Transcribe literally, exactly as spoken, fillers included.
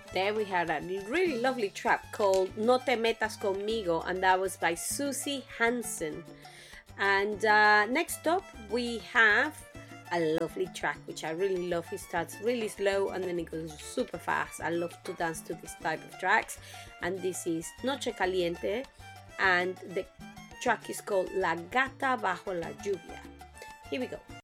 There we had a really lovely track called No Te Metas Conmigo, and that was by Susie Hansen. And uh, next up we have a lovely track which I really love. It starts really slow and then it goes super fast. I love to dance to this type of tracks, and this is Noche Caliente, and the track is called La Gata Bajo la Lluvia. Here we go.